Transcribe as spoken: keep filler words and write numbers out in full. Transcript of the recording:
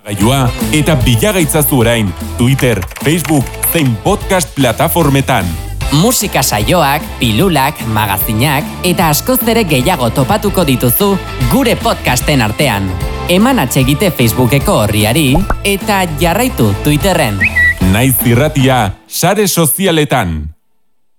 Gaiua eta bilagaitzazu orain Twitter, Facebook zein podcast plataformetan. Musika saioak, pilulak, magazinak eta askoz ere gehiago topatuko dituzu gure podcasten artean. Eman atsegite Facebookeko orriari eta jarraitu Twitterren. Naiz irratia sare sozialetan.